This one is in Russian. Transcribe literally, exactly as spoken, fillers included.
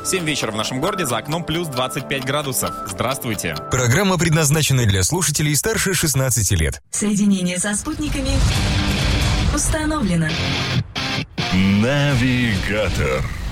семь вечера в нашем городе, за окном плюс двадцать пять градусов. Здравствуйте. Программа предназначена для слушателей старше шестнадцати лет. Соединение со спутниками установлено. Навигатор.